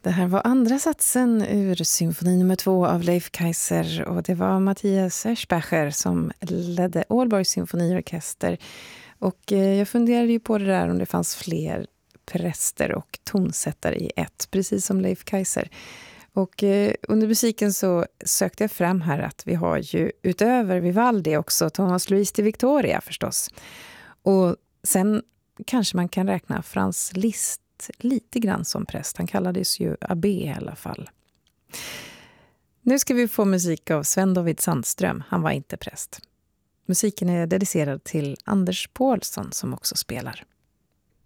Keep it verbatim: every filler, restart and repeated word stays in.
Det här var andra satsen ur symfoni nummer två av Leif Kaiser, och det var Matthias Eschbacher som ledde Aalborgs symfoniorkester. Och eh, jag funderade ju på det där om det fanns fler präster och tonsättare i ett, precis som Leif Kaiser. Och eh, under musiken så sökte jag fram här att vi har ju utöver Vivaldi också Thomas Luis de Victoria förstås. Och sen kanske man kan räkna Franz Liszt lite grann som präst. Han kallades ju abbé i alla fall. Nu ska vi få musik av Sven-David Sandström. Han var inte präst. Musiken är dedicerad till Anders Paulsson som också spelar.